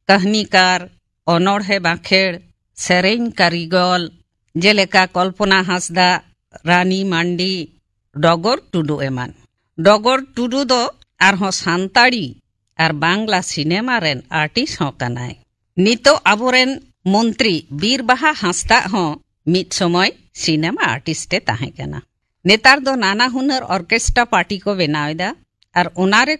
कहनीकार अनोढ़े बाखेड़ सेरेन कारीगल जेलेका कल्पना हांसदा रानी मांडी डगर टुडू एमान डगर टुडू दो आरहों सान्ताड़ी और बांग्ला सिनेमा रेन आर्टिस्ट हों कनाय नितो आबोरेन मंत्री बीरबाहा हांसदा हों मित समय सिनेमा आर्टिस्टे ताहें कना नेतार दो नाना हुनर ऑर्केस्ट्रा पार्टी को बनावेदा और उनारे